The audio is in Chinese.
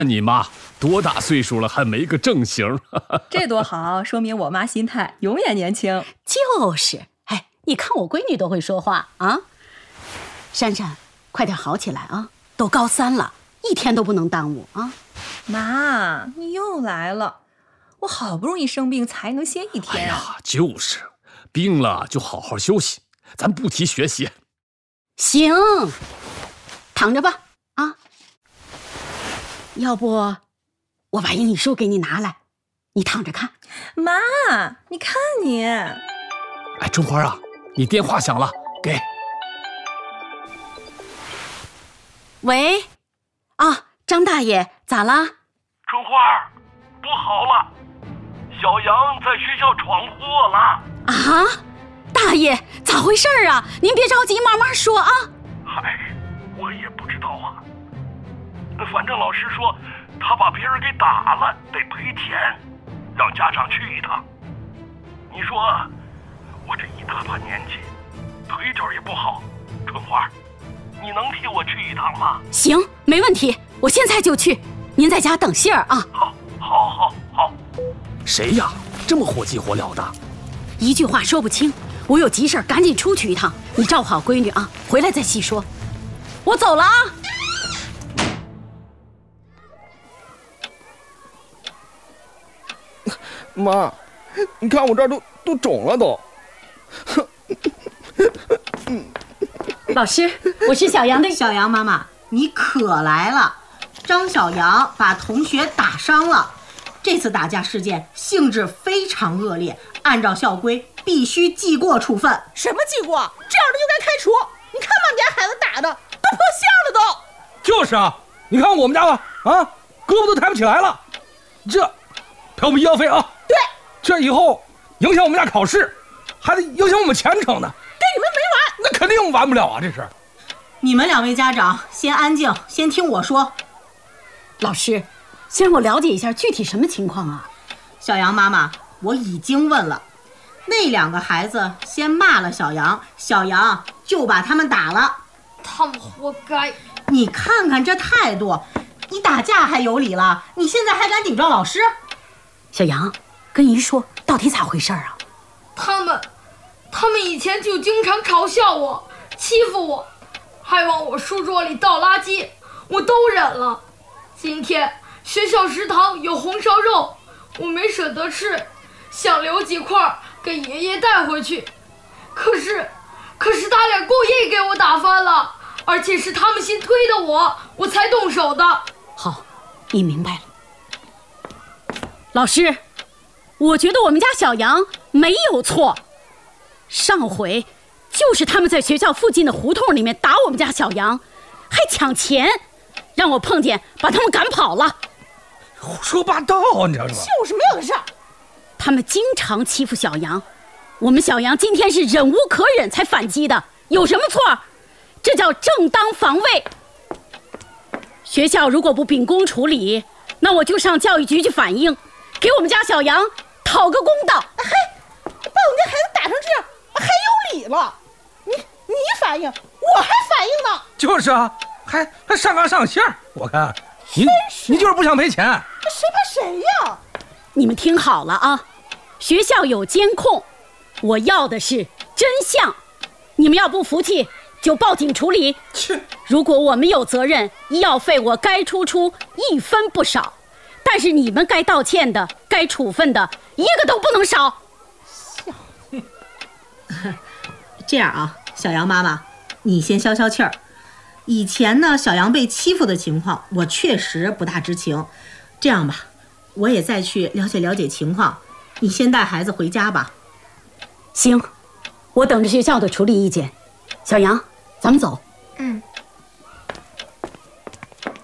你妈多大岁数了还没个正形？ 这多好，说明我妈心态永远年轻。 就是，哎，你看我闺女都会说话啊。珊珊，快点好起来啊！都高3了，一天都不能耽误啊。 妈，你又来了，我好不容易生病才能歇1天。 哎呀，就是病了就好好休息，咱不提学习。 行，躺着吧啊。要不我把英语书给你拿来，你躺着看。 妈，你看你。 哎，春花啊，你电话响了，给。 喂，啊，张大爷，咋啦？ 春花，不好了，小杨在学校闯祸了。 啊，大爷，咋回事啊？您别着急，慢慢说啊。 嗨，我也不知道啊。反正老师说他把别人给打了，得赔钱，让家长去一趟。你说我这一大把年纪，腿脚也不好，春花，你能替我去一趟吗？ 行，没问题，我现在就去。您在家等信儿啊。 好。 谁呀？这么火急火燎的？ 一句话说不清，我有急事赶紧出去一趟。你照顾好闺女啊，回来再细说。我走了啊。 妈，你看我这儿都肿了都。 老师，我是小杨的。 小杨妈妈，你可来了。张小杨把同学打伤了，这次打架事件性质非常恶劣，按照校规必须记过处分。 什么记过？这样的就该开除。你看把你家孩子打的都破相了都。 就是啊，你看我们家吧，啊，胳膊都抬不起来了，这赔我们医药费啊。 对， 这以后影响我们家考试，还得影响我们前程呢。 跟你们没完。 那肯定完不了啊，这是。 你们2位家长先安静，先听我说。 老师，先让我了解一下具体什么情况啊？ 小杨妈妈，我已经问了，那2个孩子先骂了小杨，小杨就把他们打了。 他们活该。 你看看这态度，你打架还有理了，你现在还敢顶撞老师？ 小杨，跟姨说到底咋回事啊？ 他们以前就经常嘲笑我，欺负我，还往我书桌里倒垃圾，我都忍了。今天学校食堂有红烧肉，我没舍得吃，想留几块给爷爷带回去。可是他俩故意给我打翻了，而且是他们先推的我才动手的。 好，你明白了。老师，我觉得我们家小杨没有错，上回就是他们在学校附近的胡同里面打我们家小杨，还抢钱，让我碰见把他们赶跑了。 胡说八道，你知道吗？ 就是没有的事儿。 他们经常欺负小杨，我们小杨今天是忍无可忍才反击的，有什么错？这叫正当防卫。学校如果不秉公处理，那我就上教育局去反映，给我们家小杨讨个公道。 嘿，把我们家孩子打成这样，还有理了？你反应，我还反应呢。 就是啊，还上纲上线。我看你就是不想赔钱。 谁怕谁呀？ 你们听好了啊，学校有监控，我要的是真相。你们要不服气就报警处理。如果我们有责任，医药费我该出1分不少，但是你们该道歉的、该处分的一个都不能少。 这样啊，小杨妈妈，你先消消气儿。以前呢，小杨被欺负的情况，我确实不大知情。这样吧，我也再去了解了解情况，你先带孩子回家吧。 行，我等着学校的处理意见。小杨，咱们走。